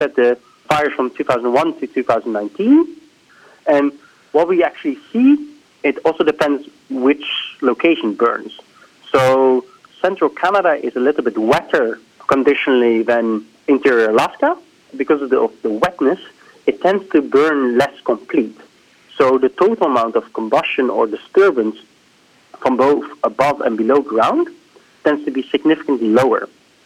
at the fires from 2001 to 2019. And what we actually see, it also depends which location burns. So central Canada is a little bit wetter conditionally than interior Alaska. Because of the wetness, it tends to burn less complete. So the total amount of combustion or disturbance from both above and below ground tends to be significantly lower.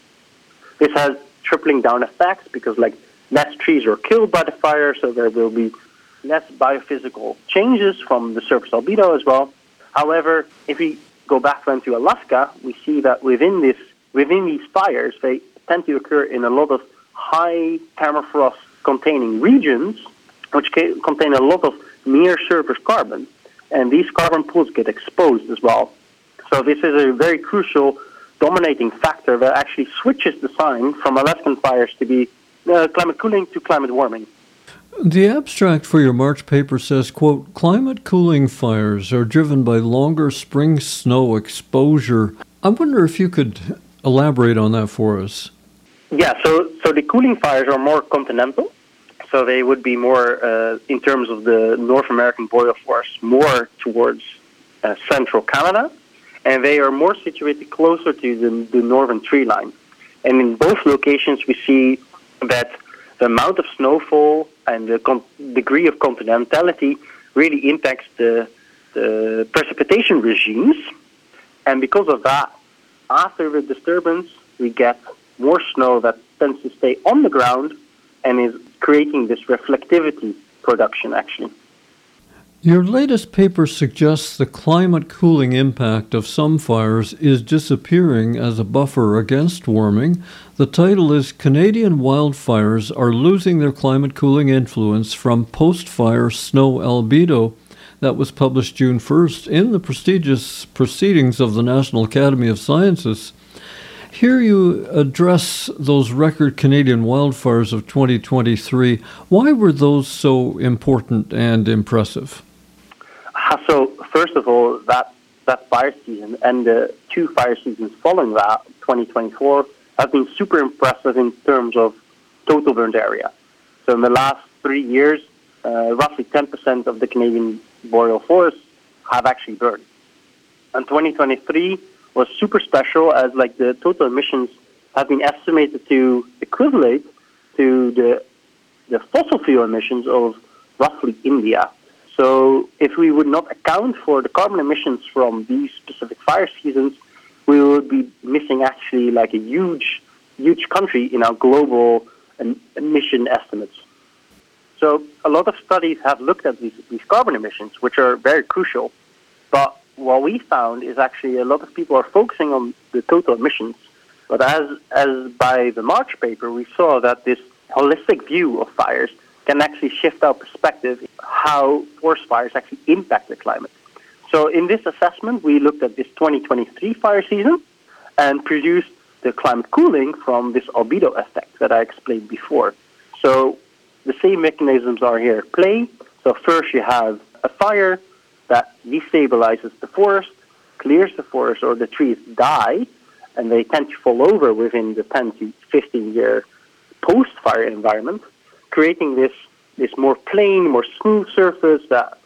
This has tripling down effects because less trees are killed by the fire, so there will be less biophysical changes from the surface albedo as well. However, if we go back then to Alaska, we see that within these fires, they tend to occur in a lot of high permafrost containing regions, which contain a lot of near surface carbon. And these carbon pools get exposed as well. So this is a very crucial dominating factor that actually switches the sign from Alaskan fires to be climate cooling to climate warming. The abstract for your March paper says, quote, climate cooling fires are driven by longer spring snow exposure. I wonder if you could elaborate on that for us. Yeah, so the cooling fires are more continental. So they would be more, in terms of the North American boreal forest, more towards central Canada. And they are more situated closer to the northern tree line. And in both locations, we see that the amount of snowfall and the degree of continentality really impacts the precipitation regimes. And because of that, after the disturbance, we get more snow that tends to stay on the ground and is creating this reflectivity production, actually. Your latest paper suggests the climate cooling impact of some fires is disappearing as a buffer against warming. The title is Canadian Wildfires Are Losing Their Climate Cooling Influence from Post-Fire Snow Albedo. That was published June 1st in the prestigious Proceedings of the National Academy of Sciences. Here you address those record Canadian wildfires of 2023. Why were those so important and impressive? So, first of all, that fire season and the two fire seasons following that, 2024, have been super impressive in terms of total burned area. So in the last 3 years, roughly 10% of the Canadian boreal forests have actually burned. And 2023 was super special as the total emissions have been estimated to equivalent to the fossil fuel emissions of roughly India. So if we would not account for the carbon emissions from these specific fire seasons, we would be missing actually a huge country in our global emission estimates. So a lot of studies have looked at these carbon emissions, which are very crucial. But what we found is actually a lot of people are focusing on the total emissions. But as by the March paper, we saw that this holistic view of fires can actually shift our perspective how forest fires actually impact the climate. So in this assessment, we looked at this 2023 fire season and produced the climate cooling from this albedo effect that I explained before. So the same mechanisms are here at play. So first you have a fire that destabilizes the forest, clears the forest, or the trees die, and they tend to fall over within the 10 to 15 year post-fire environment, creating this more plain, more smooth surface that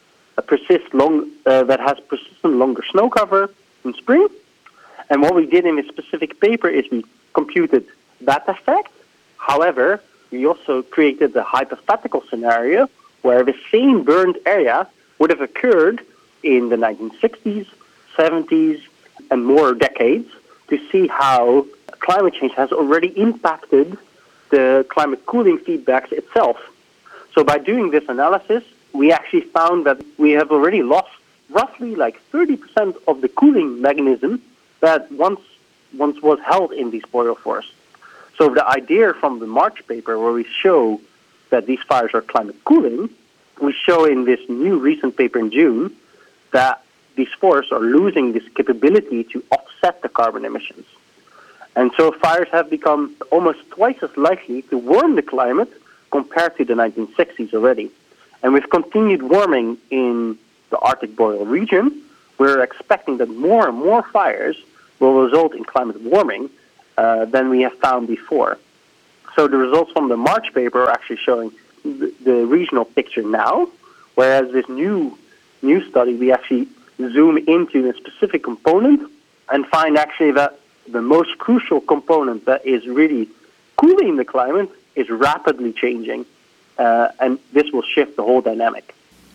that has persistent longer snow cover in spring. And what we did in this specific paper is we computed that effect. However, we also created the hypothetical scenario where the same burned area would have occurred in the 1960s, 70s, and more decades to see how climate change has already impacted the climate cooling feedbacks itself. So by doing this analysis, we actually found that we have already lost roughly 30% of the cooling mechanism that once was held in these boreal forests. So the idea from the March paper where we show that these fires are climate cooling, we show in this new recent paper in June that these forests are losing this capability to offset the carbon emissions. And so fires have become almost twice as likely to warm the climate compared to the 1960s already. And with continued warming in the Arctic boreal region, we're expecting that more and more fires will result in climate warming than we have found before. So the results from the March paper are actually showing the regional picture now, whereas this new study, we actually zoom into a specific component and find actually that the most crucial component that is really cooling the climate is rapidly changing, and this will shift the whole dynamic.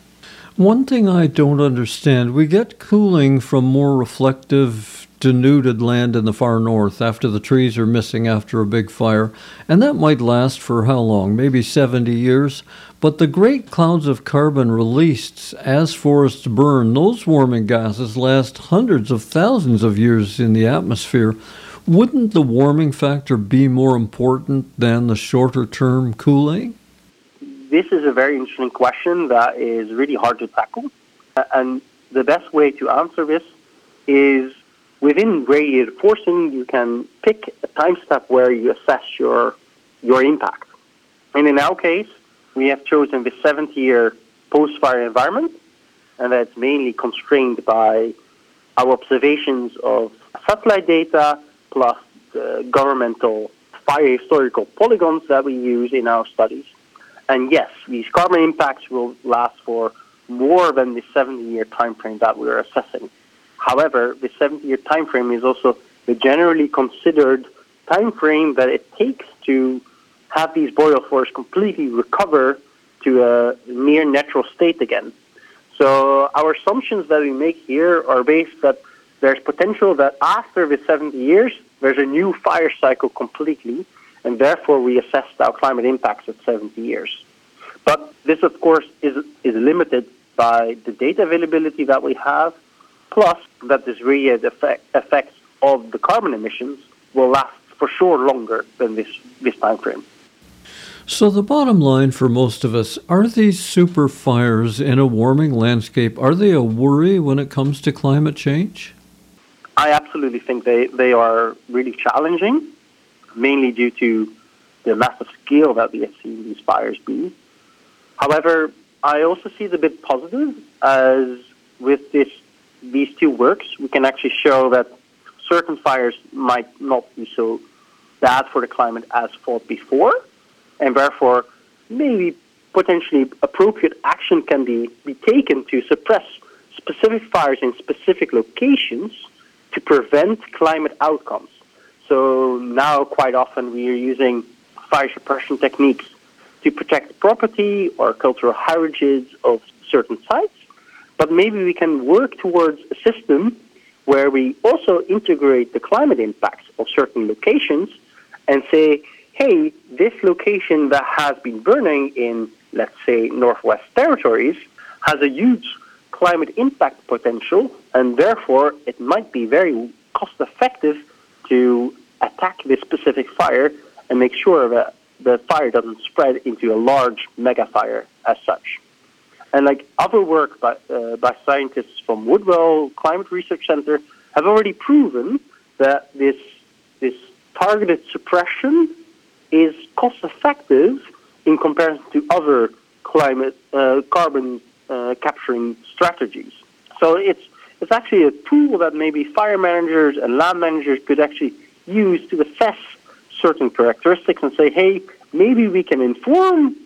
One thing I don't understand, we get cooling from more reflective, denuded land in the far north after the trees are missing after a big fire, and that might last for how long? Maybe 70 years? But the great clouds of carbon released as forests burn, those warming gases last hundreds of thousands of years in the atmosphere. Wouldn't the warming factor be more important than the shorter-term cooling? This is a very interesting question that is really hard to tackle. And the best way to answer this is within radiative forcing, you can pick a time step where you assess your impact. And in our case, we have chosen the 70-year post-fire environment, and that's mainly constrained by our observations of satellite data plus the governmental fire historical polygons that we use in our studies. And yes, these carbon impacts will last for more than the 70-year time frame that we're assessing. However, the 70-year time frame is also the generally considered time frame that it takes to have these boreal forests completely recover to a near natural state again. So our assumptions that we make here are based that there's potential that after the 70 years, there's a new fire cycle completely, and therefore we assessed our climate impacts at 70 years. But this, of course, is limited by the data availability that we have, plus that this radiative effects of the carbon emissions will last for sure longer than this time frame. So the bottom line for most of us, are these super fires in a warming landscape, are they a worry when it comes to climate change? I absolutely think they are really challenging, mainly due to the massive scale that we have seen these fires be. However, I also see it a bit positive, as with these two works, we can actually show that certain fires might not be so bad for the climate as thought before, and therefore maybe potentially appropriate action can be taken to suppress specific fires in specific locations to prevent climate outcomes. So now quite often we are using fire suppression techniques to protect property or cultural heritage of certain sites, but maybe we can work towards a system where we also integrate the climate impacts of certain locations and say, hey, this location that has been burning in, let's say, Northwest Territories has a huge climate impact potential, and therefore it might be very cost-effective to attack this specific fire and make sure that the fire doesn't spread into a large mega fire as such. And like other work by scientists from Woodwell Climate Research Center have already proven that this targeted suppression is cost-effective in comparison to other climate carbon capturing strategies. So it's actually a tool that maybe fire managers and land managers could actually use to assess certain characteristics and say, hey, maybe we can inform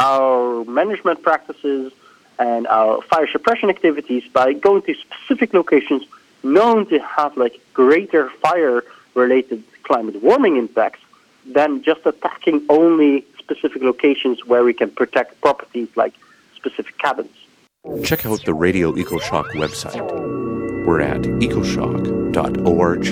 our management practices and our fire suppression activities by going to specific locations known to have like greater fire-related climate warming impacts than just attacking only specific locations where we can protect properties like specific cabins. Check out the Radio EcoShock website. We're at ecoshock.org.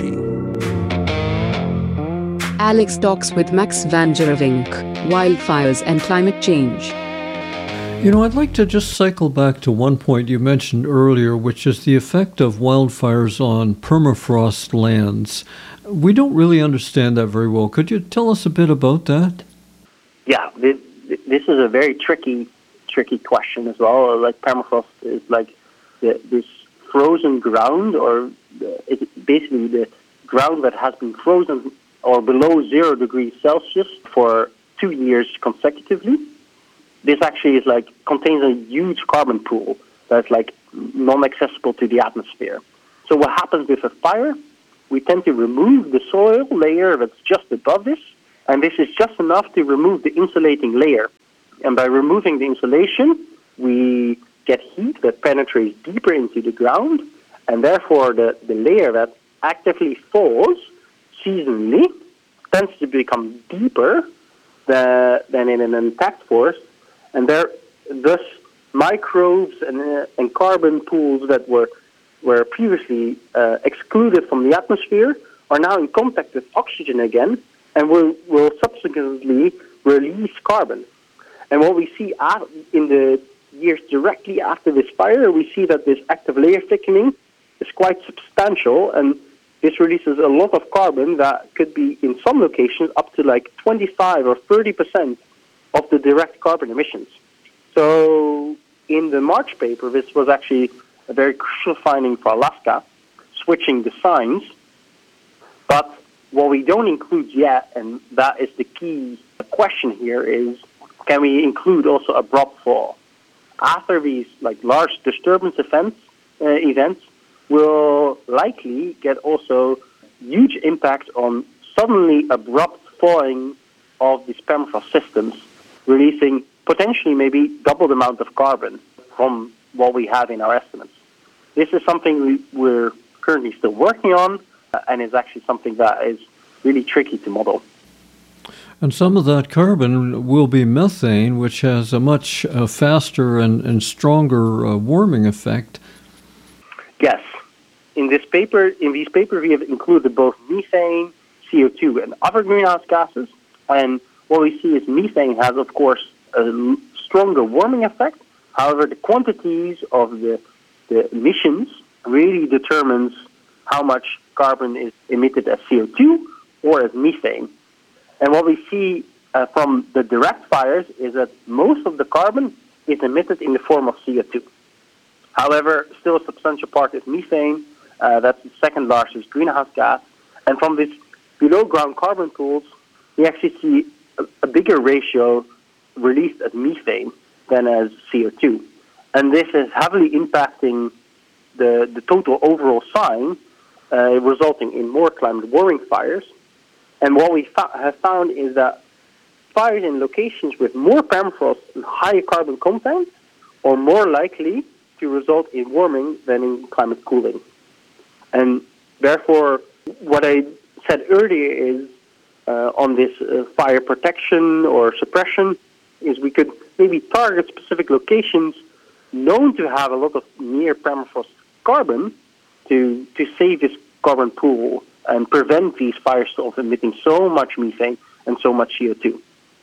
Alex talks with Max van Gerewink, wildfires and climate change. You know, I'd like to just cycle back to one point you mentioned earlier, which is the effect of wildfires on permafrost lands. We don't really understand that very well. Could you tell us a bit about that? Yeah, this is a very tricky question as well. Like permafrost is like this frozen ground, or it's basically the ground that has been frozen or below 0 degrees Celsius for 2 years consecutively. This actually is like contains a huge carbon pool that's like non-accessible to the atmosphere. So what happens with a fire? We tend to remove the soil layer that's just above this, And this is just enough to remove the insulating layer. And by removing the insulation, we get heat that penetrates deeper into the ground, and therefore the layer that actively falls seasonally tends to become deeper than in an intact forest, and thus microbes and carbon pools that were previously excluded from the atmosphere are now in contact with oxygen again and will subsequently release carbon. And what we see in the years directly after this fire, we see that this active layer thickening is quite substantial, and this releases a lot of carbon that could be, in some locations, up to like 25 or 30% of the direct carbon emissions. So in the March paper, this was actually a very crucial finding for Alaska, switching the signs. But what we don't include yet, and that is the key question here, is can we include also abrupt fall? After these like large disturbance events will likely get also huge impact on suddenly abrupt falling of these permafrost systems, releasing potentially maybe double the amount of carbon from what we have in our estimates. This is something we're currently still working on, and is actually something that is really tricky to model. And some of that carbon will be methane, which has a much faster and stronger warming effect. Yes. In these papers, we have included both methane, CO2, and other greenhouse gases. And what we see is methane has, of course, a stronger warming effect. However, the quantities of the emissions really determines how much carbon is emitted as CO2 or as methane. And what we see from the direct fires is that most of the carbon is emitted in the form of CO2. However, still a substantial part is methane. That's the second largest greenhouse gas. And from these below-ground carbon pools, we actually see a bigger ratio released as methane than as CO2. And this is heavily impacting the total overall sign, resulting in more climate warming fires. And what we have found is that fires in locations with more permafrost and higher carbon content are more likely to result in warming than in climate cooling. And therefore, what I said earlier is on this fire protection or suppression is we could maybe target specific locations known to have a lot of near permafrost carbon to save this carbon pool and prevent these fires from emitting so much methane and so much CO2.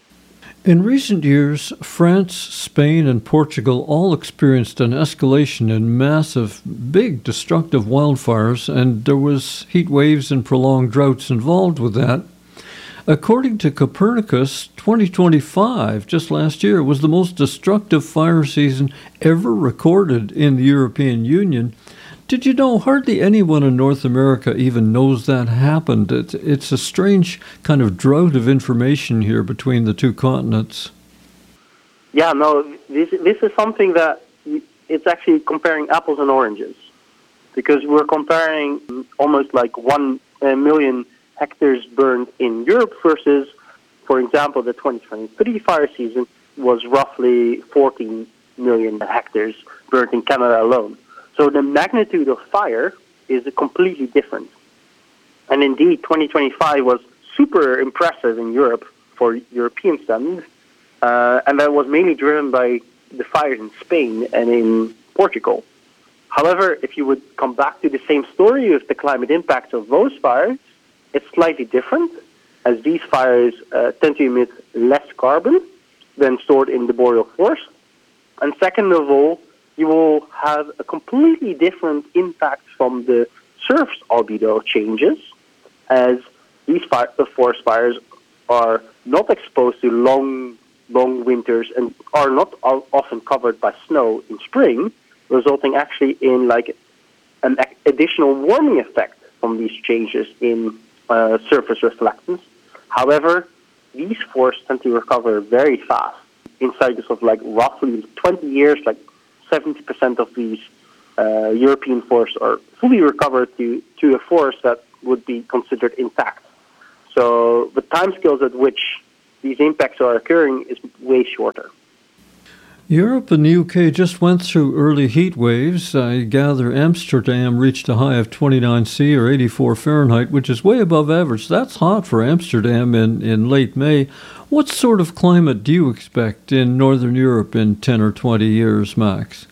In recent years, France, Spain, and Portugal all experienced an escalation in massive, big, destructive wildfires, and there was heat waves and prolonged droughts involved with that. According to Copernicus, 2025, just last year, was the most destructive fire season ever recorded in the European Union. Did you know hardly anyone in North America even knows that happened? It's a strange kind of drought of information here between the two continents. Yeah, no, this is something that it's actually comparing apples and oranges, because we're comparing almost like 1 million hectares burned in Europe versus, for example, the 2023 fire season was roughly 14 million hectares burned in Canada alone. So the magnitude of fire is completely different. And indeed, 2025 was super impressive in Europe for European standards, and that was mainly driven by the fires in Spain and in Portugal. However, if you would come back to the same story with the climate impacts of those fires, it's slightly different, as these fires tend to emit less carbon than stored in the boreal forest. And second of all, you will have a completely different impact from the surface albedo changes, as these forest fires are not exposed to long winters and are not often covered by snow in spring, resulting actually in like an additional warming effect from these changes in surface reflectance. However, these forests tend to recover very fast in cycles of like roughly 20 years, like 70% of these European forests are fully recovered to a forest that would be considered intact. So the timescales at which these impacts are occurring is way shorter. Europe and the UK just went through early heat waves. I gather Amsterdam reached a high of 29 C or 84 Fahrenheit, which is way above average. That's hot for Amsterdam in late May. What sort of climate do you expect in Northern Europe in 10 or 20 years, Max?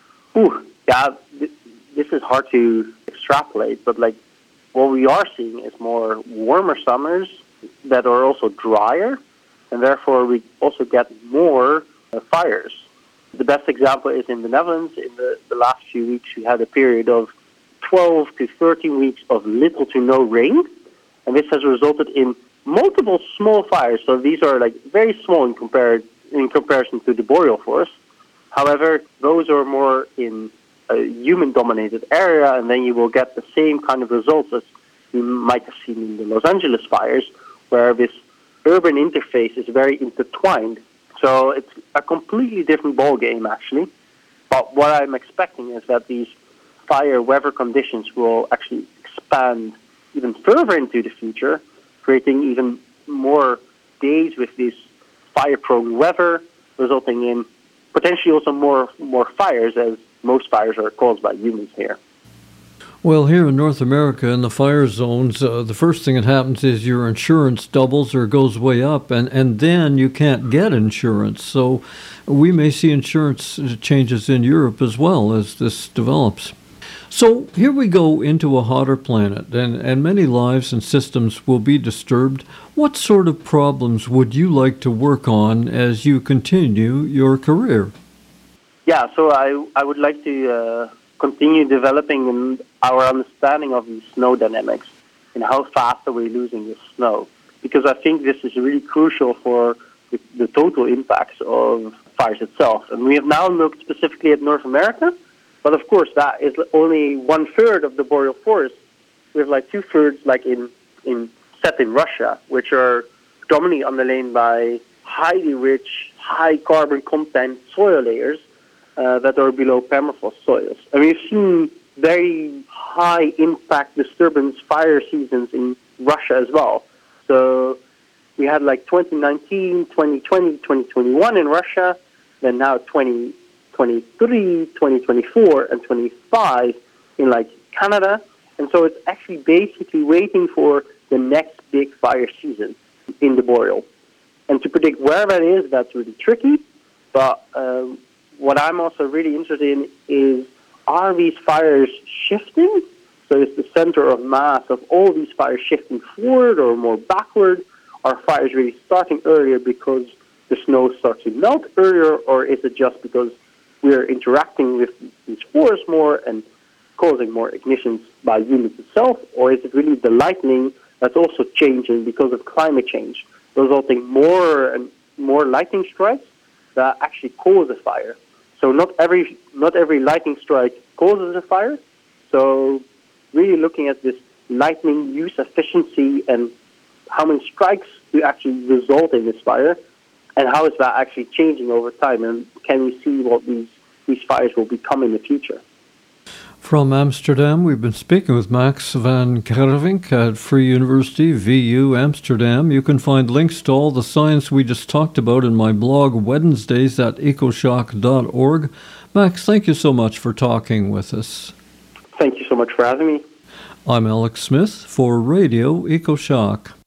This is hard to extrapolate, but like what we are seeing is more warmer summers that are also drier, and therefore we also get more fires. The best example is in the Netherlands. In the last few weeks, we had a period of 12 to 13 weeks of little to no rain, and this has resulted in multiple small fires. So these are like very small in comparison to the boreal forest. However, those are more in a human-dominated area, and then you will get the same kind of results as you might have seen in the Los Angeles fires, where this urban interface is very intertwined. So it's a completely different ballgame, actually. But what I'm expecting is that these fire weather conditions will actually expand even further into the future, creating even more days with this fire-prone weather, resulting in potentially also more fires, as most fires are caused by humans here. Well, here in North America, in the fire zones, the first thing that happens is your insurance doubles or goes way up, and then you can't get insurance. So we may see insurance changes in Europe as well as this develops. So here we go into a hotter planet, and many lives and systems will be disturbed. What sort of problems would you like to work on as you continue your career? Yeah, so I would like to continue developing our understanding of the snow dynamics and how fast are we losing the snow. Because I think this is really crucial for the total impacts of fires itself. And we have now looked specifically at North America, but of course that is only 1/3 of the boreal forest. We have like 2/3 like in Russia, which are predominantly underlain by highly rich, high carbon content soil layers that are below permafrost soils. And we've seen very high impact disturbance fire seasons in Russia as well. So we had like 2019, 2020, 2021 in Russia, then now 2023, 2024, and 25 in like Canada. And so it's actually basically waiting for the next big fire season in the boreal. And to predict where that is, that's really tricky. But what I'm also really interested in is, are these fires shifting? So is the center of mass of all these fires shifting forward or more backward? Are fires really starting earlier because the snow starts to melt earlier, or is it just because we're interacting with these forests more and causing more ignitions by humans itself? Or is it really the lightning that's also changing because of climate change, resulting more and more lightning strikes that actually cause a fire? So not every lightning strike causes a fire. So really looking at this lightning use efficiency and how many strikes do actually result in this fire, and how is that actually changing over time, and can we see what these fires will become in the future? From Amsterdam, we've been speaking with Max van Gervinck at Free University, VU Amsterdam. You can find links to all the science we just talked about in my blog Wednesdays at ecoshock.org. Max, thank you so much for talking with us. Thank you so much for having me. I'm Alex Smith for Radio EcoShock.